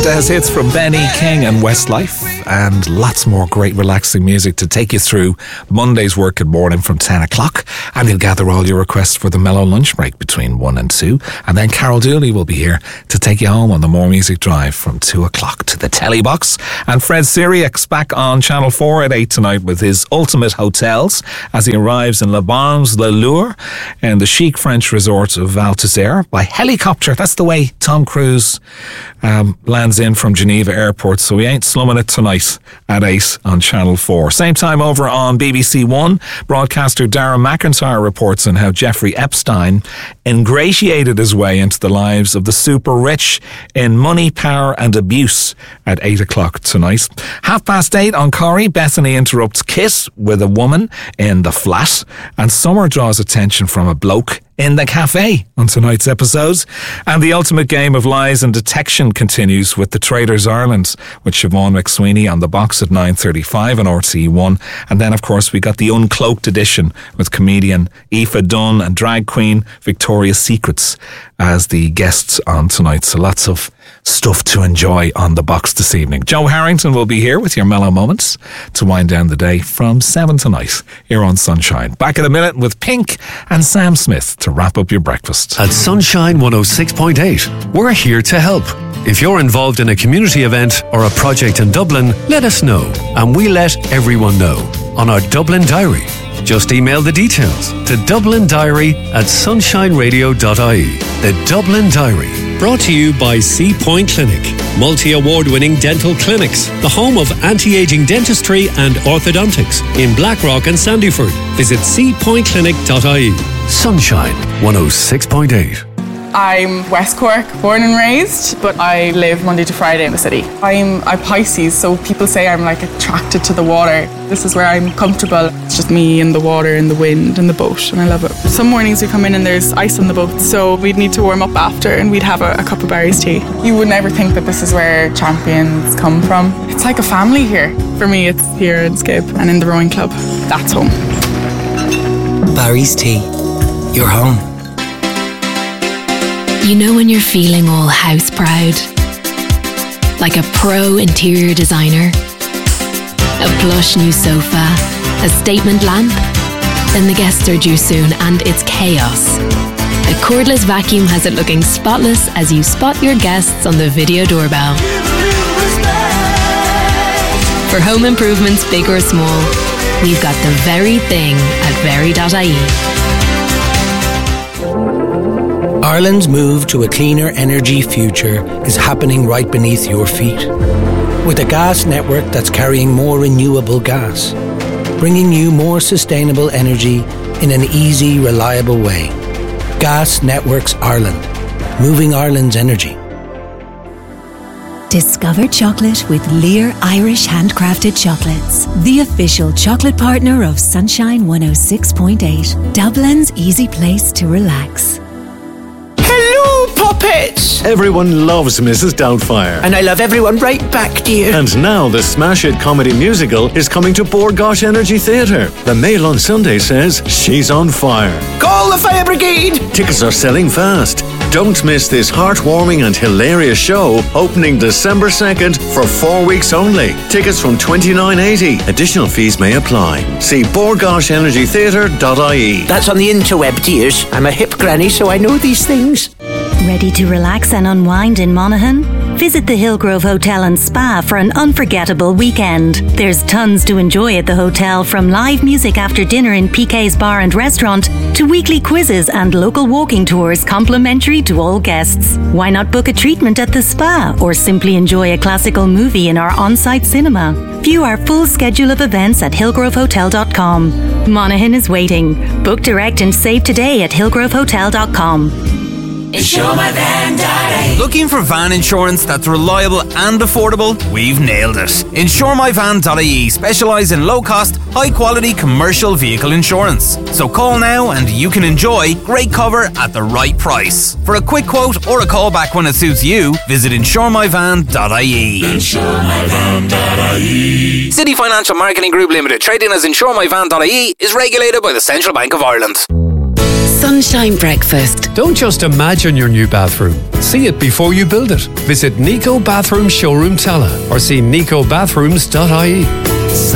Santa has hits from Benny King and Westlife, and lots more great relaxing music to take you through Monday's working morning from 10 o'clock. And he'll gather all your requests for the mellow lunch break between 1 and 2. And then Carol Dooley will be here to take you home on the More Music Drive from 2 o'clock to the telly box. And Fred Syriac's back on Channel 4 at 8 tonight with his Ultimate Hotels as he arrives in Le Bons Le Lour in the chic French resort of Val d'Isère by helicopter. That's the way Tom Cruise lands in from Geneva Airport, so we ain't slumming it tonight at 8 on Channel 4. Same time over on BBC One, broadcaster Darren McIntyre reports on how Jeffrey Epstein ingratiated his way into the lives of the super rich in Money, Power and Abuse at 8 o'clock tonight. 8:30 on Corrie, Bethany interrupts Kiss with a woman in the flat, and Summer draws attention from a bloke in the cafe on tonight's episode. And the ultimate game of lies and detection continues with the Traders Ireland with Siobhan McSweeney on the box at 9:35 on RTE1. And then, of course, we got the Uncloaked edition with comedian Aoife Dunn and drag queen Victoria's Secrets as the guests on tonight. So lots of stuff to enjoy on the box this evening. Joe Harrington will be here with your mellow moments to wind down the day from 7 tonight here on Sunshine. Back in a minute with Pink and Sam Smith to wrap up your breakfast. At Sunshine 106.8, we're here to help. If you're involved in a community event or a project in Dublin, let us know, and we let everyone know on our Dublin Diary. Just email the details to dublindiary@sunshineradio.ie. The Dublin Diary, brought to you by Sea Point Clinic, multi-award-winning dental clinics, the home of anti-aging dentistry and orthodontics in Blackrock and Sandyford. Visit seapointclinic.ie. Sunshine 106.8. I'm West Cork, born and raised, but I live Monday to Friday in the city. I'm a Pisces, so people say I'm like attracted to the water. This is where I'm comfortable. It's just me and the water and the wind and the boat, and I love it. Some mornings we come in and there's ice on the boat, so we'd need to warm up after, and we'd have a cup of Barry's tea. You would never think that this is where champions come from. It's like a family here. For me, it's here in Skip and in the rowing club. That's home. Barry's Tea. You're home. You know when you're feeling all house proud? Like a pro interior designer? A plush new sofa? A statement lamp? Then the guests are due soon and it's chaos. A cordless vacuum has it looking spotless as you spot your guests on the video doorbell. For home improvements, big or small, we've got the very thing at very.ie. Ireland's move to a cleaner energy future is happening right beneath your feet. With a gas network that's carrying more renewable gas, bringing you more sustainable energy in an easy, reliable way. Gas Networks Ireland, moving Ireland's energy. Discover chocolate with Lear Irish Handcrafted Chocolates, the official chocolate partner of Sunshine 106.8, Dublin's easy place to relax. Hello, puppets! Everyone loves Mrs. Doubtfire. And I love everyone right back, dear. And now the Smash It comedy musical is coming to Bord Gáis Energy Theatre. The Mail on Sunday says she's on fire. Call the fire brigade! Tickets are selling fast. Don't miss this heartwarming and hilarious show opening December 2nd for 4 weeks only. Tickets from $29.80. Additional fees may apply. See bordgaishenergytheatre.ie. That's on the interweb, dears. I'm a hip granny, so I know these things. Ready to relax and unwind in Monaghan? Visit the Hillgrove Hotel and Spa for an unforgettable weekend. There's tons to enjoy at the hotel, from live music after dinner in PK's Bar and Restaurant to weekly quizzes and local walking tours complimentary to all guests. Why not book a treatment at the spa or simply enjoy a classical movie in our on-site cinema? View our full schedule of events at hillgrovehotel.com. Monaghan is waiting. Book direct and save today at hillgrovehotel.com. InsureMyVan.ie. Looking for van insurance that's reliable and affordable? We've nailed it. InsureMyVan.ie specialise in low-cost, high-quality commercial vehicle insurance. So call now and you can enjoy great cover at the right price. For a quick quote or a call back when it suits you, visit InsureMyVan.ie. InsureMyVan.ie. City Financial Marketing Group Limited, trading as InsureMyVan.ie, is regulated by the Central Bank of Ireland. Sunshine Breakfast. Don't just imagine your new bathroom. See it before you build it. Visit Nico Bathroom Showroom Tala or see nicobathrooms.ie.